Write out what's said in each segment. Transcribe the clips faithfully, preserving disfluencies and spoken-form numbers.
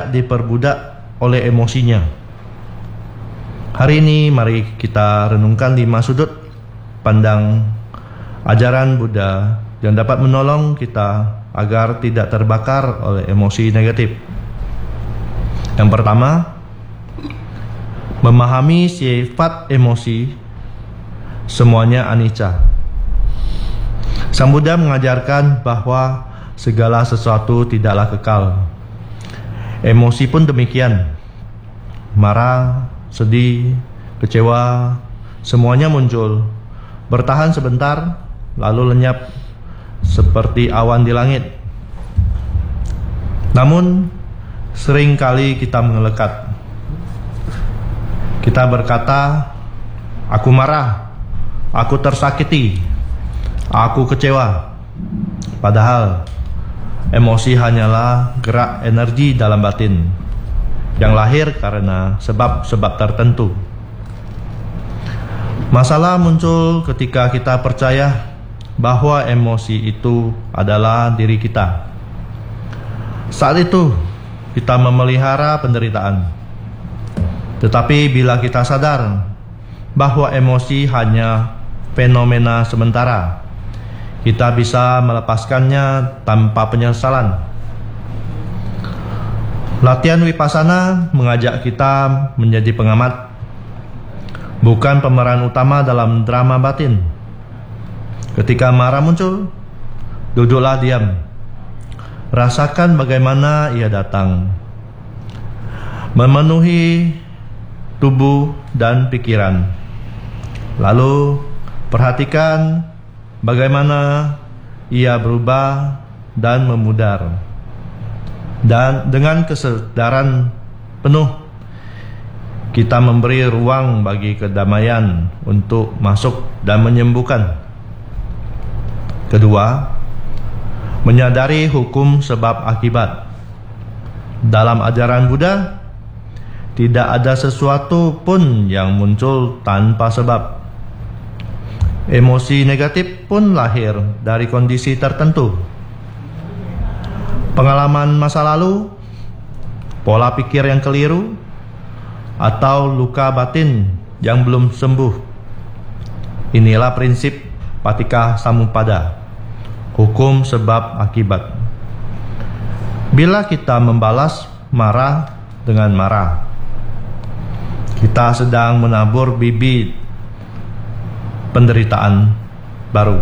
tidak diperbudak oleh emosinya. Hari ini mari kita renungkan lima sudut pandang ajaran Buddha yang dapat menolong kita agar tidak terbakar oleh emosi negatif. Yang pertama, memahami sifat emosi semuanya anicca. Sang Buddha mengajarkan bahwa segala sesuatu tidaklah kekal. Emosi pun demikian. Marah, sedih, kecewa, semuanya muncul, bertahan sebentar, lalu lenyap seperti awan di langit. Namun, seringkali kita mengelekat. Kita berkata, aku marah, aku tersakiti, aku kecewa. Padahal emosi hanyalah gerak energi dalam batin yang lahir karena sebab-sebab tertentu. Masalah muncul ketika kita percaya bahwa emosi itu adalah diri kita. Saat itu kita memelihara penderitaan. Tetapi bila kita sadar bahwa emosi hanya fenomena sementara, kita bisa melepaskannya tanpa penyesalan. Latihan Vipassana mengajak kita menjadi pengamat, bukan pemeran utama dalam drama batin. Ketika marah muncul, duduklah diam. Rasakan bagaimana ia datang, memenuhi tubuh dan pikiran. Lalu perhatikan bagaimana ia berubah dan memudar. Dan dengan kesadaran penuh, kita memberi ruang bagi kedamaian untuk masuk dan menyembuhkan. Kedua, menyadari hukum sebab akibat. Dalam ajaran Buddha, tidak ada sesuatu pun yang muncul tanpa sebab. Emosi negatif pun lahir dari kondisi tertentu. Pengalaman masa lalu, pola pikir yang keliru, atau luka batin yang belum sembuh. Inilah prinsip Paticca Samuppada, hukum sebab akibat. Bila kita membalas marah dengan marah, kita sedang menabur bibit penderitaan baru.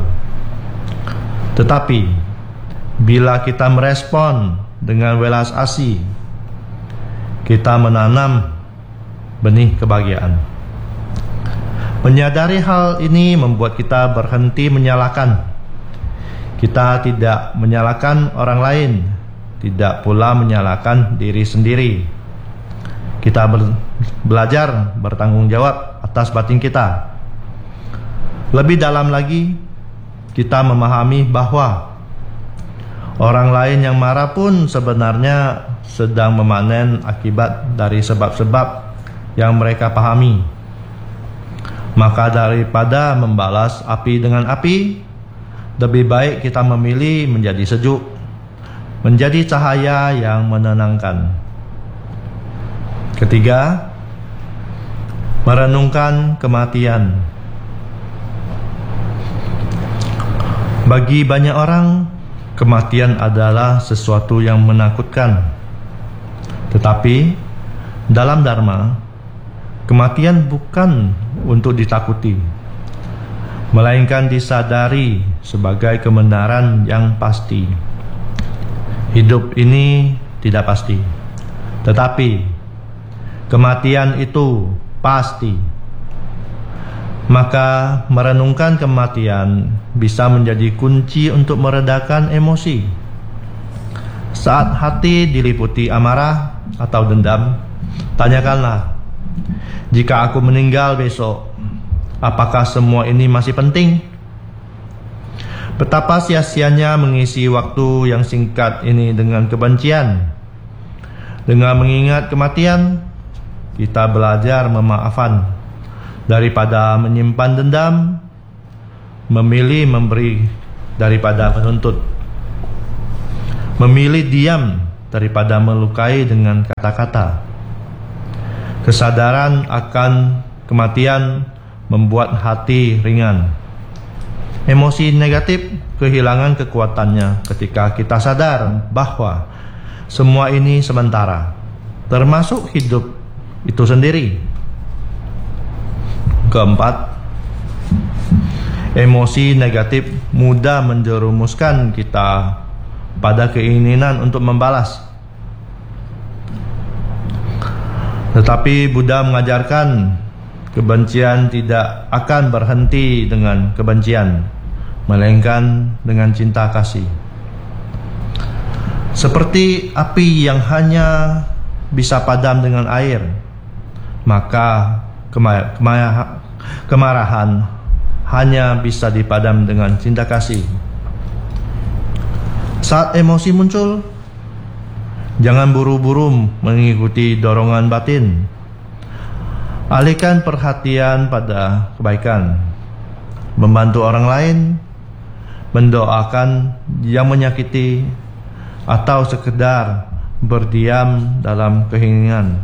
Tetapi bila kita merespon dengan welas asih, kita menanam benih kebahagiaan. Menyadari hal ini membuat kita berhenti menyalahkan. Kita tidak menyalahkan orang lain, tidak pula menyalahkan diri sendiri. Kita ber- belajar bertanggung jawab atas batin kita. Lebih dalam lagi, kita memahami bahwa orang lain yang marah pun sebenarnya sedang memanen akibat dari sebab-sebab yang mereka pahami. Maka daripada membalas api dengan api, lebih baik kita memilih menjadi sejuk, menjadi cahaya yang menenangkan. Ketiga, merenungkan kematian. Bagi banyak orang, kematian adalah sesuatu yang menakutkan. Tetapi dalam Dharma, kematian bukan untuk ditakuti, melainkan disadari sebagai kebenaran yang pasti. Hidup ini tidak pasti, tetapi kematian itu pasti. Maka merenungkan kematian bisa menjadi kunci untuk meredakan emosi. Saat hati diliputi amarah atau dendam, tanyakanlah, jika aku meninggal besok, apakah semua ini masih penting? Betapa sia-sianya mengisi waktu yang singkat ini dengan kebencian. Dengan mengingat kematian, kita belajar memaafkan daripada menyimpan dendam, memilih memberi daripada menuntut, memilih diam daripada melukai dengan kata-kata. Kesadaran akan kematian membuat hati ringan. Emosi negatif kehilangan kekuatannya ketika kita sadar bahwa semua ini sementara, termasuk hidup itu sendiri. Keempat, emosi negatif mudah menjerumuskan kita pada keinginan untuk membalas. Tetapi Buddha mengajarkan kebencian tidak akan berhenti dengan kebencian, melainkan dengan cinta kasih. Seperti api yang hanya bisa padam dengan air, maka kema- kema- kemarahan hanya bisa dipadam dengan cinta kasih. Saat emosi muncul, jangan buru-buru mengikuti dorongan batin. Alihkan perhatian pada kebaikan, membantu orang lain, mendoakan yang menyakiti, atau sekedar berdiam dalam keheningan.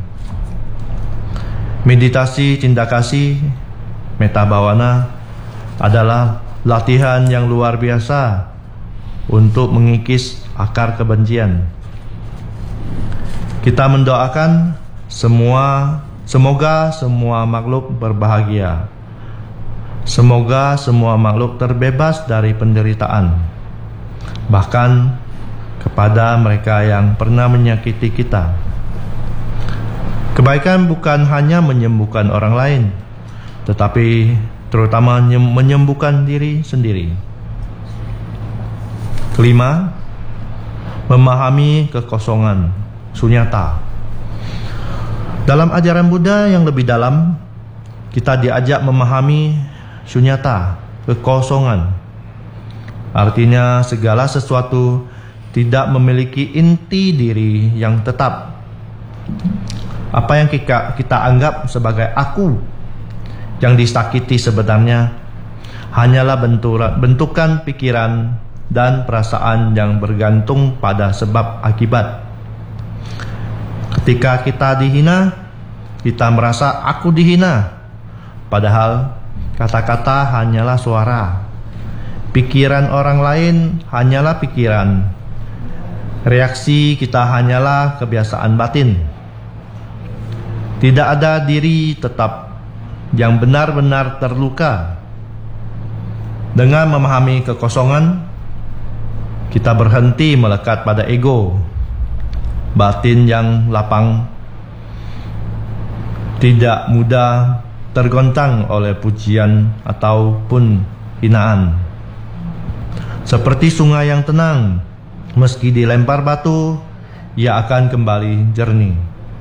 Meditasi cinta kasih, metta bhavana, adalah latihan yang luar biasa untuk mengikis akar kebencian. Kita mendoakan semua Semoga semua makhluk berbahagia. Semoga semua makhluk terbebas dari penderitaan, bahkan kepada mereka yang pernah menyakiti kita. Kebaikan bukan hanya menyembuhkan orang lain, tetapi terutama menyembuhkan diri sendiri. Kelima, memahami kekosongan, sunyata. Dalam ajaran Buddha yang lebih dalam, kita diajak memahami sunyata, kekosongan. Artinya segala sesuatu tidak memiliki inti diri yang tetap. Apa yang kita, kita anggap sebagai aku yang disakiti sebenarnya hanyalah bentura, bentukan pikiran dan perasaan yang bergantung pada sebab akibat. Ketika kita dihina, kita merasa aku dihina, padahal kata-kata hanyalah suara. Pikiran orang lain hanyalah pikiran. Reaksi kita hanyalah kebiasaan batin. Tidak ada diri tetap yang benar-benar terluka. Dengan memahami kekosongan, kita berhenti melekat pada ego. Batin yang lapang tidak mudah tergoncang oleh pujian ataupun hinaan. Seperti sungai yang tenang, meski dilempar batu, ia akan kembali jernih.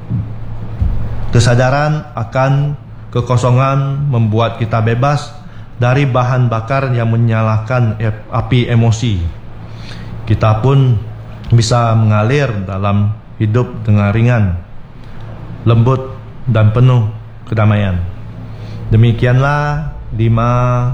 Kesadaran akan kekosongan membuat kita bebas dari bahan bakar yang menyalakan api emosi. Kita pun bisa mengalir dalam hidup dengan ringan, lembut, dan penuh kedamaian. Demikianlah lima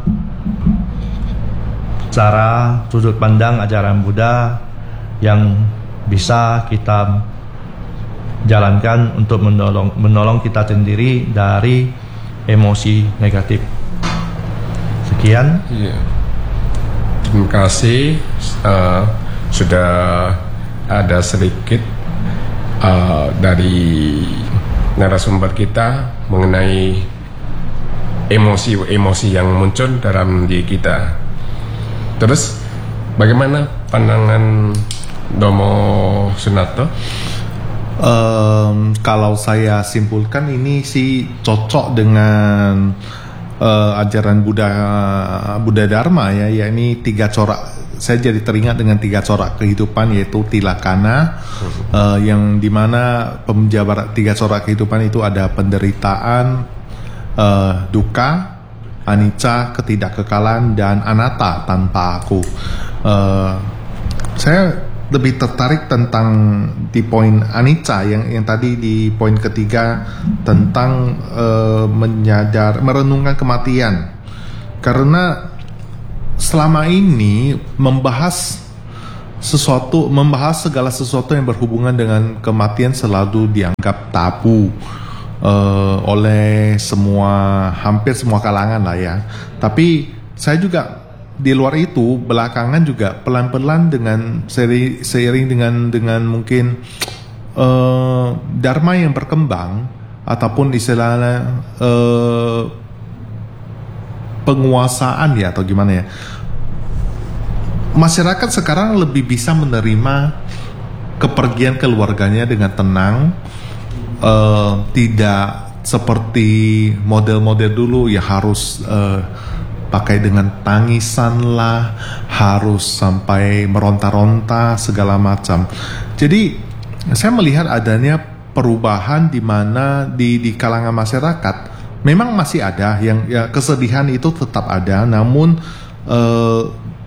cara sudut pandang ajaran Buddha yang bisa kita jalankan untuk menolong, menolong kita sendiri dari emosi negatif. Sekian. Ya. Terima kasih. Uh, sudah ada sedikit uh, dari narasumber kita mengenai emosi-emosi yang muncul dalam diri kita. Terus bagaimana pandangan Domo Sunato? Um, kalau saya simpulkan ini sih cocok dengan uh, ajaran Buddha Buddha Dharma ya, yakni tiga corak. Saya jadi teringat dengan tiga corak kehidupan, yaitu tilakana, uh, yang dimana penjabaran tiga corak kehidupan itu ada penderitaan, uh, duka, anicca, ketidakkekalan, dan anatta, tanpa aku. Uh, saya lebih tertarik tentang di poin anicca yang yang tadi di poin ketiga tentang uh, menyadar merenungkan kematian, karena selama ini membahas sesuatu membahas segala sesuatu yang berhubungan dengan kematian selalu dianggap tabu uh, oleh semua hampir semua kalangan lah ya. Tapi saya juga di luar itu belakangan juga pelan-pelan dengan seri, seiring dengan dengan mungkin uh, dharma yang berkembang ataupun istilahnya uh, penguasaan ya atau gimana ya, masyarakat sekarang lebih bisa menerima kepergian keluarganya dengan tenang, uh, tidak seperti model-model dulu ya harus uh, pakai dengan tangisan lah, harus sampai meronta-ronta segala macam. Jadi saya melihat adanya perubahan di mana di di kalangan masyarakat memang masih ada yang ya kesedihan itu tetap ada, namun eh,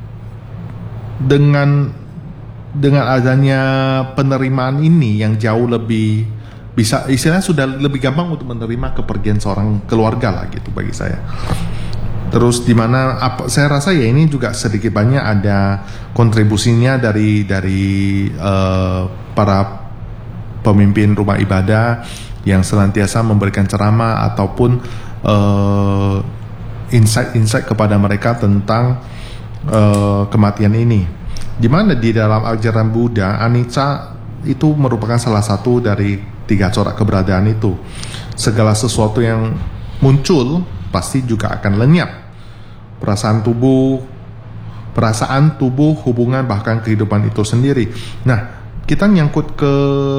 dengan dengan adanya penerimaan ini yang jauh lebih bisa, istilahnya sudah lebih gampang untuk menerima kepergian seorang keluarga lah gitu bagi saya. Terus di mana apa, saya rasa ya ini juga sedikit banyak ada kontribusinya dari dari uh, para pemimpin rumah ibadah yang senantiasa memberikan ceramah ataupun uh, insight-insight kepada mereka tentang uh, kematian ini. Di mana di dalam ajaran Buddha, anicca itu merupakan salah satu dari tiga corak keberadaan itu. Segala sesuatu yang muncul pasti juga akan lenyap. Perasaan tubuh, perasaan tubuh, hubungan, bahkan kehidupan itu sendiri. Nah, kita nyangkut ke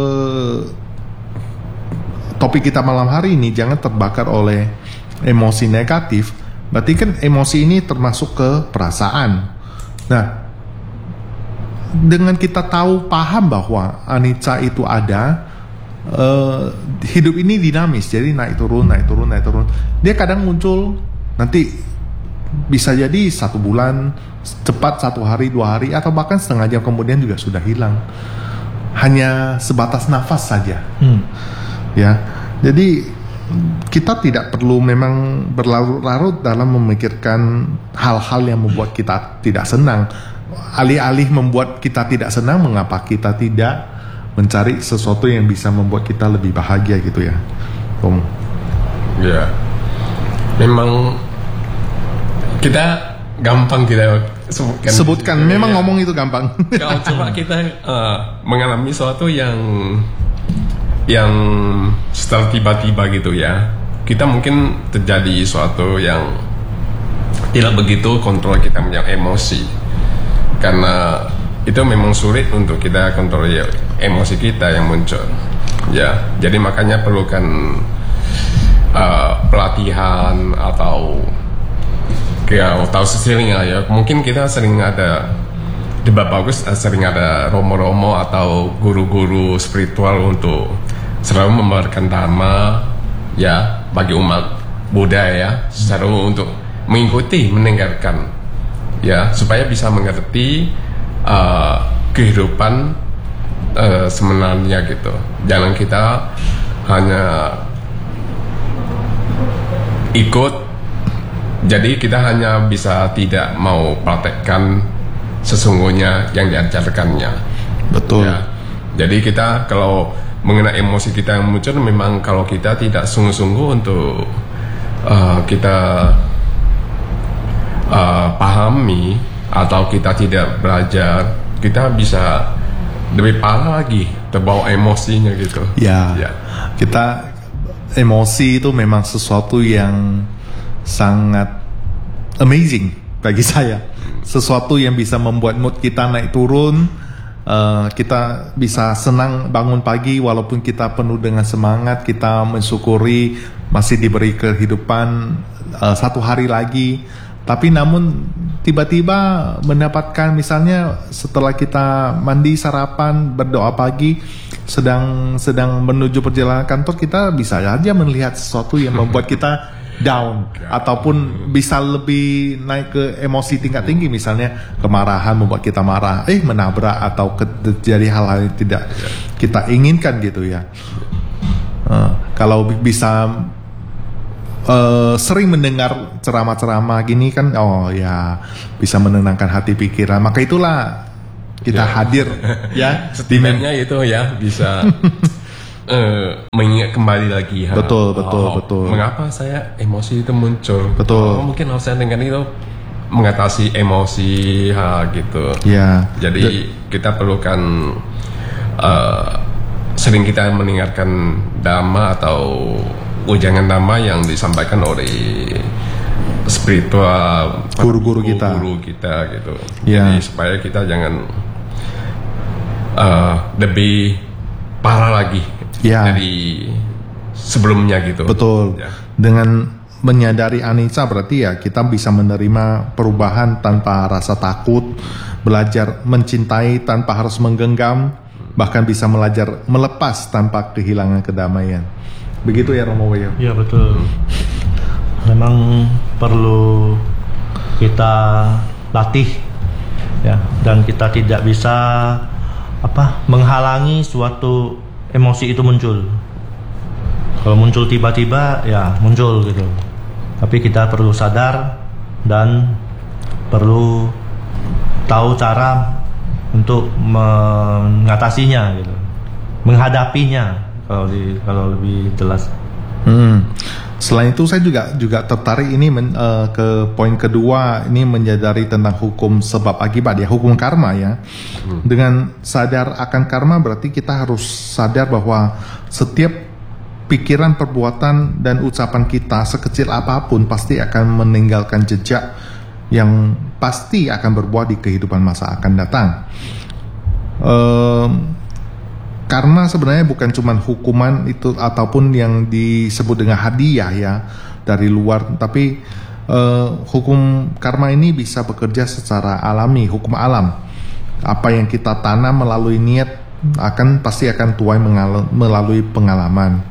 topik kita malam hari ini, jangan terbakar oleh emosi negatif. Berarti kan emosi ini termasuk ke perasaan. Nah, dengan kita tahu, paham bahwa anicca itu ada, Uh, hidup ini dinamis, jadi naik turun, naik turun, naik turun. Dia kadang muncul, nanti bisa jadi satu bulan, cepat satu hari, dua hari, atau bahkan setengah jam kemudian juga sudah hilang. Hanya sebatas nafas saja. Hmm. Ya, jadi kita tidak perlu memang berlarut-larut dalam memikirkan hal-hal yang membuat kita tidak senang. Alih-alih membuat kita tidak senang, mengapa kita tidak mencari sesuatu yang bisa membuat kita lebih bahagia gitu ya, Om. Ya, memang kita gampang kita sebutkan. Sebutkan, gitu, memang ya. Ngomong itu gampang. Kalau coba kita uh, mengalami sesuatu yang yang setelah tiba-tiba gitu ya, kita mungkin terjadi sesuatu yang tidak begitu kontrol kita punya emosi, karena itu memang sulit untuk kita kontrol ya, emosi kita yang muncul. Ya, jadi makanya perlukan uh, pelatihan atau ya, tahu sering ya. Mungkin kita sering ada debat bagus, sering ada romo-romo atau guru-guru spiritual untuk selalu memberikan dharma ya bagi umat Buddha ya, selalu untuk mengikuti, mendengarkan ya, supaya bisa mengerti Uh, kehidupan uh, sebenarnya gitu. Jangan kita hanya ikut, jadi kita hanya bisa tidak mau praktekkan sesungguhnya yang diajarkannya. Betul ya. Jadi kita kalau mengenai emosi kita yang muncul, memang kalau kita tidak sungguh-sungguh untuk uh, kita uh, pahami, atau kita tidak belajar, kita bisa lebih parah lagi, terbawa emosinya gitu. Ya, ya. Kita emosi itu memang sesuatu yang sangat amazing bagi saya. Sesuatu yang bisa membuat mood kita naik turun. Uh, kita bisa senang bangun pagi walaupun kita penuh dengan semangat, kita mensyukuri masih diberi kehidupan uh, satu hari lagi. Tapi namun tiba-tiba mendapatkan, misalnya setelah kita mandi, sarapan, berdoa pagi, sedang sedang menuju perjalanan kantor, kita bisa saja melihat sesuatu yang membuat kita down, ataupun bisa lebih naik ke emosi tingkat tinggi, misalnya kemarahan membuat kita marah, eh menabrak atau terjadi hal-hal yang tidak kita inginkan gitu ya. Uh, kalau bisa Uh, sering mendengar ceramah-ceramah gini kan, oh ya bisa menenangkan hati pikiran. Maka itulah kita ya. hadir ya setidaknya itu ya bisa uh, mengingat kembali lagi ha. Betul betul oh, betul. Mengapa saya emosi itu muncul? Betul. Oh, mungkin harus saya dengan itu mengatasi emosi ha gitu. Ya. Jadi The, kita perlukan uh, sering kita mendengarkan dhamma atau ujangan dhamma yang disampaikan oleh spiritual guru-guru kita, guru kita gitu. Ya. Jadi supaya kita jangan uh, lebih parah lagi ya. dari sebelumnya gitu. Betul. Ya. Dengan menyadari anicca berarti ya kita bisa menerima perubahan tanpa rasa takut, belajar mencintai tanpa harus menggenggam, bahkan bisa belajar melepas tanpa kehilangan kedamaian. Begitu ya Romo Wayo? Iya betul. Memang perlu kita latih ya, dan kita tidak bisa apa menghalangi suatu emosi itu muncul. Kalau muncul tiba-tiba ya muncul gitu. Tapi kita perlu sadar dan perlu tahu cara untuk mengatasinya gitu, menghadapinya kalau di kalau lebih jelas. Hmm. Selain itu saya juga juga tertarik ini men, uh, ke poin kedua, ini menyadari tentang hukum sebab akibat ya, hukum karma ya. Hmm. Dengan sadar akan karma berarti kita harus sadar bahwa setiap pikiran, perbuatan dan ucapan kita sekecil apapun pasti akan meninggalkan jejak yang pasti akan berbuah di kehidupan masa akan datang. Um, Karena sebenarnya bukan cuma hukuman itu ataupun yang disebut dengan hadiah ya dari luar, tapi uh, hukum karma ini bisa bekerja secara alami, hukum alam. Apa yang kita tanam melalui niat akan pasti akan tuai melalui pengalaman.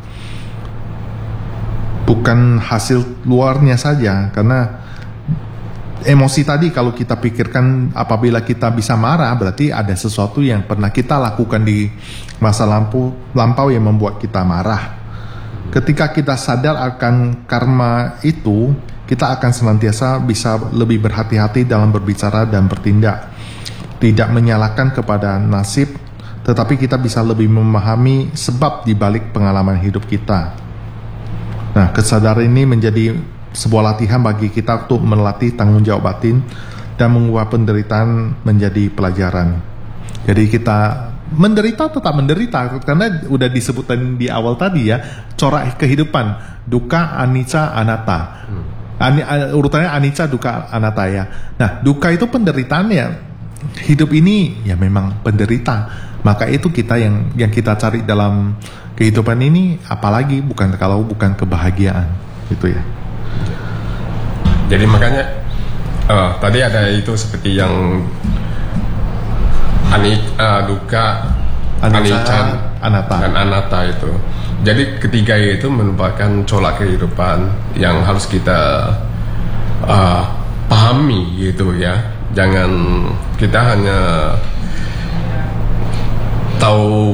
Bukan hasil luarnya saja, karena emosi tadi kalau kita pikirkan apabila kita bisa marah berarti ada sesuatu yang pernah kita lakukan di masa lampau, lampau yang membuat kita marah. Ketika kita sadar akan karma itu, kita akan senantiasa bisa lebih berhati-hati dalam berbicara dan bertindak. Tidak menyalahkan kepada nasib, tetapi kita bisa lebih memahami sebab di balik pengalaman hidup kita. Nah, kesadaran ini menjadi sebuah latihan bagi kita untuk melatih tanggung jawab batin dan mengubah penderitaan menjadi pelajaran. Jadi kita menderita tetap menderita karena udah disebutkan di awal tadi ya, corak kehidupan duka, anicca, anatta. Hmm. Ani, urutannya anicca, duka, anatta ya. Nah, duka itu penderitaan ya. Hidup ini ya memang penderita. Maka itu kita yang yang kita cari dalam kehidupan ini, apalagi bukan kalau bukan kebahagiaan gitu ya. Jadi makanya uh, tadi ada itu seperti yang ani, uh, duka, anicca, anatta dan anatta itu. Jadi ketiga itu merupakan corak kehidupan yang harus kita uh, pahami gitu ya. Jangan kita hanya tahu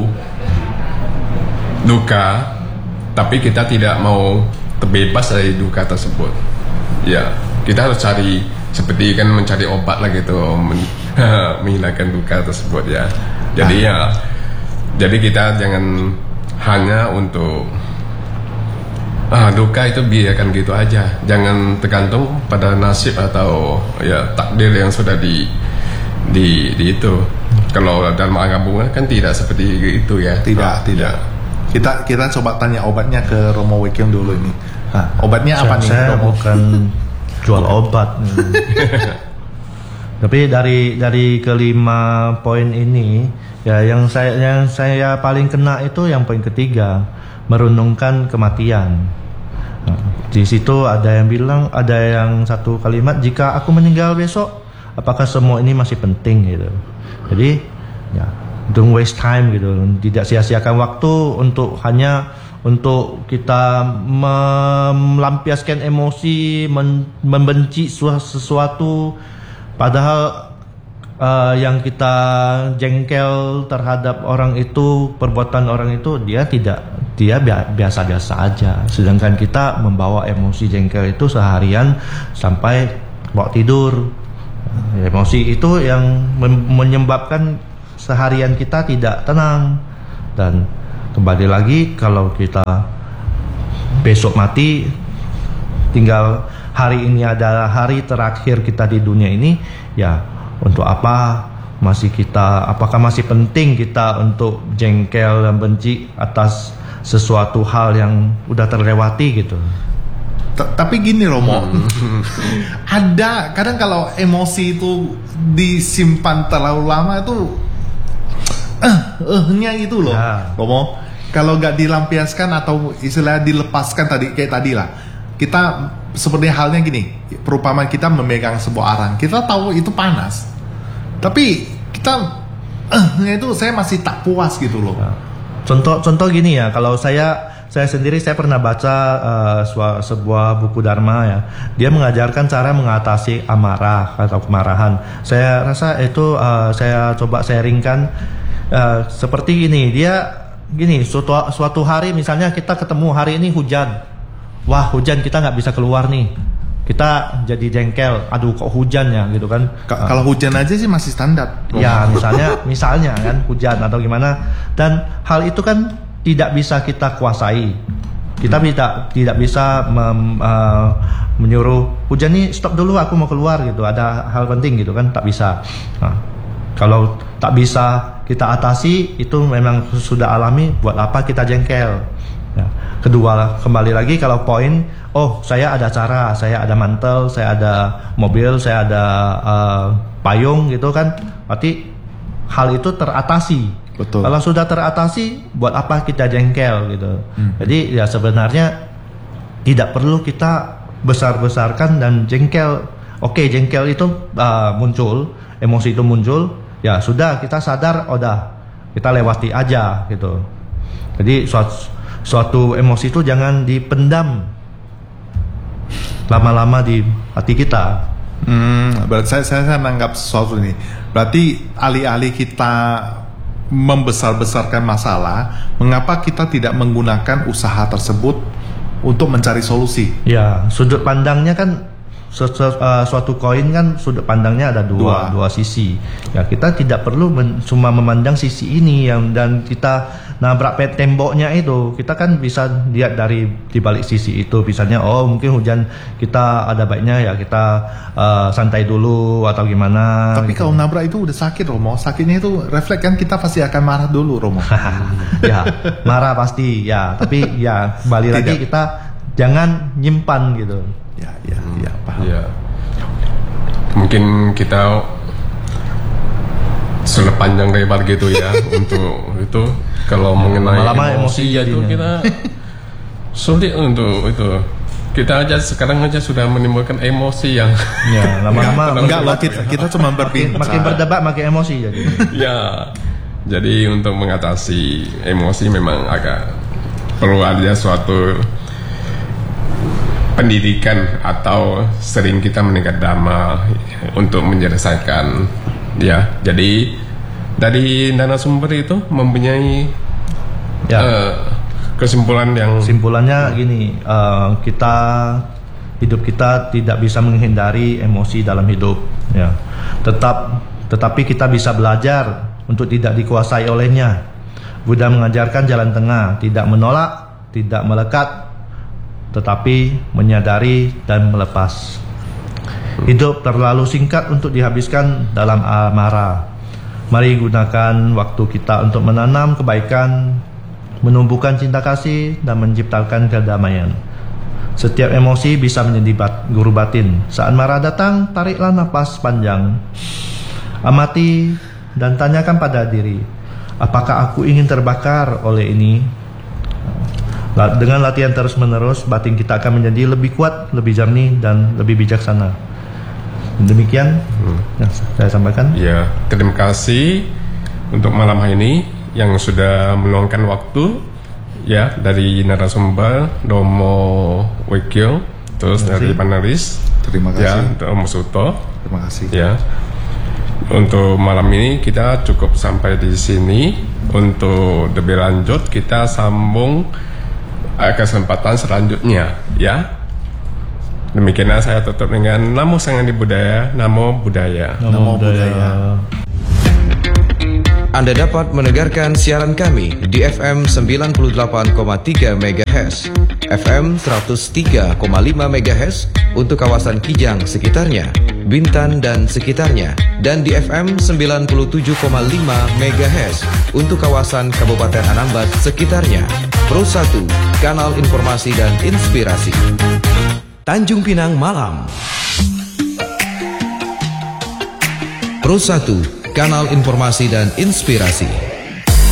duka, tapi kita tidak mau terbebas dari duka tersebut. Ya, kita harus cari seperti kan mencari obat lah gitu, men- menghilangkan duka tersebut ya. Jadi ah. ya, jadi kita jangan hanya untuk ah duka itu biarkan gitu aja, jangan tergantung pada nasib atau ya takdir yang sudah di di, di itu. Kalau dalam agama kan tidak seperti itu ya. Tidak, ah, tidak. Kita kita coba tanya obatnya ke Romo Wakyong dulu ini. Nah, obatnya apa nih? Saya bukan jual obat. Tapi dari dari kelima poin ini, ya yang saya yang saya paling kena itu yang poin ketiga, merenungkan kematian. Nah, di situ ada yang bilang, ada yang satu kalimat, jika aku meninggal besok, apakah semua ini masih penting gitu. Jadi, ya don't waste time gitu, tidak sia-siakan waktu untuk hanya untuk kita melampiaskan emosi, men- membenci sesuatu, padahal uh, yang kita jengkel terhadap orang itu, perbuatan orang itu, dia tidak, dia biasa-biasa aja. Sedangkan kita membawa emosi jengkel itu seharian sampai bawa tidur. Emosi itu yang menyebabkan seharian kita tidak tenang. Dan kembali lagi, kalau kita besok mati, tinggal hari ini adalah hari terakhir kita di dunia ini, ya untuk apa masih kita, apakah masih penting kita untuk jengkel dan benci atas sesuatu hal yang udah terlewati gitu. Tapi gini Romo, ada kadang kalau emosi itu disimpan terlalu lama itu eh ehnya gitu loh, ya. Romo. Kalau nggak dilampiaskan atau istilah dilepaskan tadi kayak tadi lah, kita seperti halnya gini, perumpamaan kita memegang sebuah arang, kita tahu itu panas, tapi kita ehnya itu saya masih tak puas gitu loh. Ya. Contoh contoh gini ya, kalau saya Saya sendiri saya pernah baca uh, sebuah buku Dharma ya. Dia mengajarkan cara mengatasi amarah atau kemarahan. Saya rasa itu uh, saya coba sharingkan uh, seperti ini. Dia gini, suatu suatu hari misalnya kita ketemu hari ini hujan. Wah, hujan, kita nggak bisa keluar nih. Kita jadi jengkel. Aduh, kok hujan ya gitu kan. K- kalau hujan aja sih masih standar. Ya, misalnya misalnya kan hujan atau gimana. Dan hal itu kan tidak bisa kita kuasai. Kita tidak tidak bisa mem, uh, menyuruh hujan nih stop dulu, aku mau keluar gitu. Ada hal penting gitu kan, tak bisa. Nah, kalau tak bisa kita atasi, itu memang sudah alami. Buat apa kita jengkel? Ya. Kedua, kembali lagi kalau poin, oh saya ada cara, saya ada mantel, saya ada mobil, saya ada uh, payung gitu kan. Berarti hal itu teratasi. Betul. Kalau sudah teratasi, buat apa kita jengkel gitu. Hmm. Jadi ya sebenarnya tidak perlu kita besar-besarkan dan jengkel. Oke, jengkel itu uh, muncul, emosi itu muncul, ya sudah kita sadar, udah kita lewati aja gitu. Jadi suatu, suatu emosi itu jangan dipendam lama-lama di hati kita. Hmm, berarti saya, saya, saya menganggap sesuatu ini. Berarti alih-alih kita membesar-besarkan masalah, mengapa kita tidak menggunakan usaha tersebut untuk mencari solusi? Ya, sudut pandangnya kan su- su- uh, suatu koin kan sudut pandangnya ada dua, dua, dua sisi. Ya, kita tidak perlu men- cuma memandang sisi ini yang dan kita nabrak pet temboknya itu. Kita kan bisa lihat dari di balik sisi itu. Misalnya, oh mungkin hujan, kita ada baiknya ya kita uh, santai dulu atau gimana. Tapi gitu. kalau nabrak itu udah sakit Romo, sakitnya itu refleks kan, kita pasti akan marah dulu Romo. Ya, marah pasti ya. Tapi ya kembali lagi kita jangan nyimpan gitu. Ya, ya, ya, paham. Ya. Mungkin kita sudah panjang lebar gitu ya untuk itu. Kalau mengenai lama-lama emosi, emosi itu kita sulit untuk itu. Kita aja sekarang aja sudah menimbulkan emosi yang ya lama-lama enggak lah, kita, kita cuma berbincang. Makin berdebat makin emosi jadi. Ya, jadi untuk mengatasi emosi memang agak perlu ada suatu pendidikan atau sering kita meningkat dhamma untuk menyelesaikan ya. Jadi dari narasumber itu mempunyai ya. uh, kesimpulan yang kesimpulannya gini, uh, kita hidup kita tidak bisa menghindari emosi dalam hidup ya. Tetap tetapi kita bisa belajar untuk tidak dikuasai olehnya. Buddha mengajarkan jalan tengah, tidak menolak, tidak melekat, tetapi menyadari dan melepas. Hidup terlalu singkat untuk dihabiskan dalam amarah. Mari gunakan waktu kita untuk menanam kebaikan, menumbuhkan cinta kasih, dan menciptakan kedamaian. Setiap emosi bisa menjadi bat, guru batin. Saat marah datang, tariklah napas panjang. Amati dan tanyakan pada diri, apakah aku ingin terbakar oleh ini? Dengan latihan terus-menerus, batin kita akan menjadi lebih kuat, lebih jernih, dan lebih bijaksana. Demikian hmm. yang saya sampaikan. Ya, terima kasih untuk malam hari ini yang sudah meluangkan waktu ya dari narasumber Romo Wekyo, terus dari panelis. Terima kasih. Ya, Romo Suto. Terima kasih. Ya. Untuk malam ini kita cukup sampai di sini. Untuk lebih lanjut kita sambung kesempatan selanjutnya ya. Demikianlah saya tutup dengan Namo Sangha Budaya, Namo Budaya. Namo Budaya. Anda dapat mendengarkan siaran kami di F M sembilan puluh delapan koma tiga megahertz, F M seratus tiga koma lima megahertz untuk kawasan Kijang sekitarnya, Bintan dan sekitarnya, dan di F M sembilan puluh tujuh koma lima megahertz untuk kawasan Kabupaten Anambas sekitarnya. Pro satu, kanal informasi dan inspirasi. Tanjung Pinang Malam. Pro satu, kanal informasi dan inspirasi.